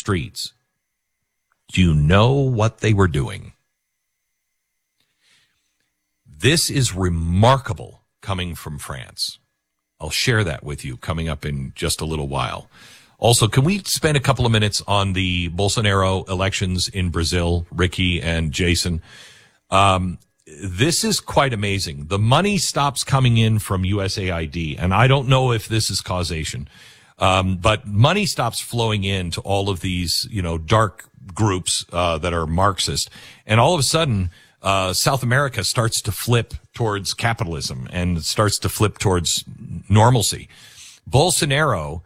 streets. Do you know what they were doing? This is remarkable coming from France. I'll share that with you coming up in just a little while. Also, can we spend a couple of minutes on the Bolsonaro elections in Brazil, Ricky and Jason? This is quite amazing. The money stops coming in from USAID, and I don't know if this is causation, but money stops flowing in to all of these, dark groups that are Marxist, and all of a sudden, South America starts to flip towards capitalism and starts to flip towards normalcy. Bolsonaro,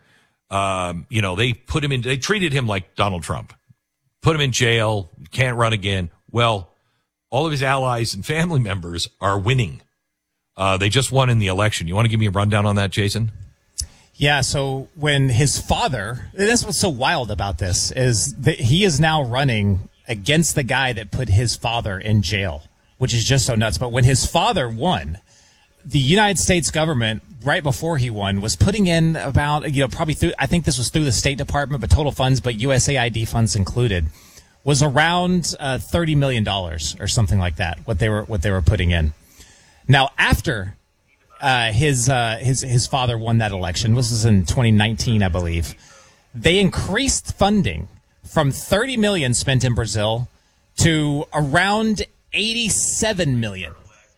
they treated him like Donald Trump, put him in jail, can't run again. Well, all of his allies and family members are winning. They just won in the election. You want to give me a rundown on that, Jason? Yeah, so when his father, that's what's so wild about this, is that he is now running against the guy that put his father in jail, which is just so nuts. But when his father won, the United States government, right before he won, was putting in about, probably through, I think this was through the State Department, but total funds, but USAID funds included, was around $30 million or something like that, what they were putting in. Now, after his father won that election, this was in 2019, I believe, they increased funding from 30 million spent in Brazil to around 87 million.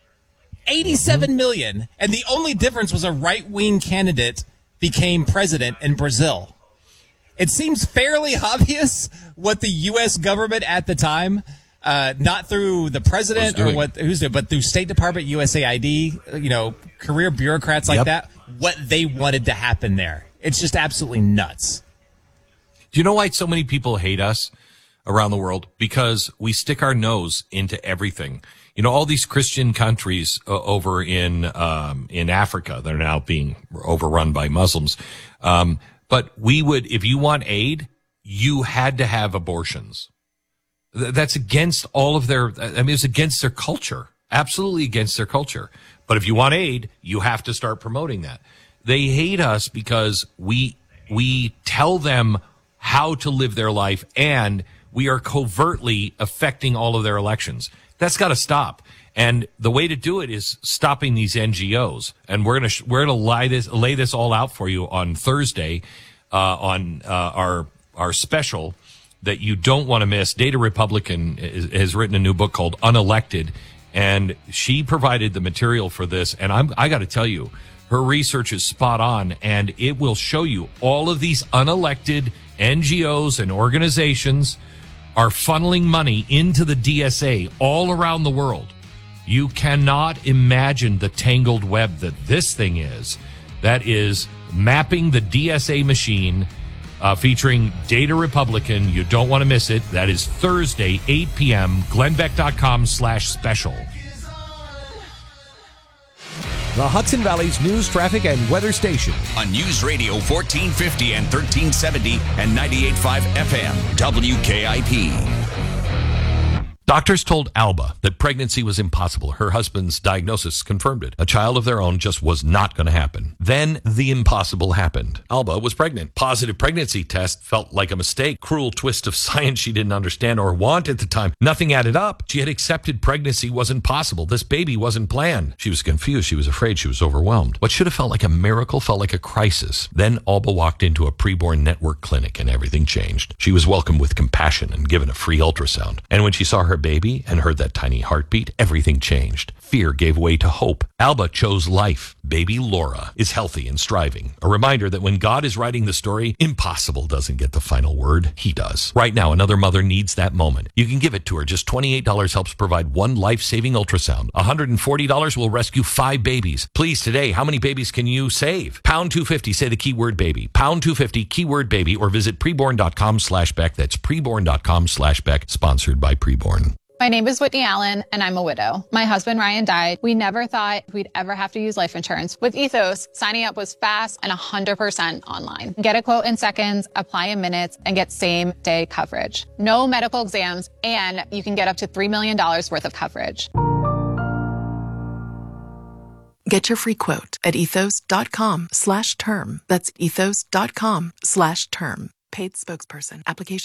87 million. And the only difference was a right-wing candidate became president in Brazil. It seems fairly obvious what the U.S. government at the time, not through the president but through State Department, USAID, career bureaucrats like that, what they wanted to happen there. It's just absolutely nuts. Do you know why so many people hate us around the world? Because we stick our nose into everything. All these Christian countries over in Africa, they're now being overrun by Muslims. But if you want aid, you had to have abortions. That's against all of it's against their culture. Absolutely against their culture. But if you want aid, you have to start promoting that. They hate us because we tell them how to live their life, and we are covertly affecting all of their elections. That's got to stop. And the way to do it is stopping these NGOs. And we're gonna lay this all out for you on Thursday on our special that you don't want to miss. Data Republican has written a new book called Unelected, and she provided the material for this. And I got to tell you, her research is spot on, and it will show you all of these unelected NGOs and organizations are funneling money into the DSA all around the world. You cannot imagine the tangled web that this thing is. That is mapping the DSA machine, featuring Data Republican. You don't want to miss it. That is Thursday, 8 p.m., glennbeck.com/special. The Hudson Valley's news, traffic, and weather station. On News Radio 1450 and 1370 and 98.5 FM, WKIP. Doctors told Alba that pregnancy was impossible. Her husband's diagnosis confirmed it. A child of their own just was not going to happen. Then the impossible happened. Alba was pregnant. Positive pregnancy test felt like a mistake. Cruel twist of science she didn't understand or want at the time. Nothing added up. She had accepted pregnancy wasn't possible. This baby wasn't planned. She was confused. She was afraid. She was overwhelmed. What should have felt like a miracle felt like a crisis. Then Alba walked into a preborn network clinic and everything changed. She was welcomed with compassion and given a free ultrasound. And when she saw her baby and heard that tiny heartbeat, everything changed. Fear gave way to hope. Alba chose life. Baby Laura is healthy and striving. A reminder that when God is writing the story, impossible doesn't get the final word. He does. Right now, another mother needs that moment. You can give it to her. Just $28 helps provide one life-saving ultrasound. $140 will rescue 5 babies. Please, today, how many babies can you save? Pound 250, say the keyword baby. Pound 250, keyword baby, or visit preborn.com/Beck. That's preborn.com/Beck, sponsored by Preborn. My name is Whitney Allen, and I'm a widow. My husband, Ryan, died. We never thought we'd ever have to use life insurance. With Ethos, signing up was fast and 100% online. Get a quote in seconds, apply in minutes, and get same-day coverage. No medical exams, and you can get up to $3 million worth of coverage. Get your free quote at ethos.com/term. That's ethos.com/term. Paid spokesperson. Application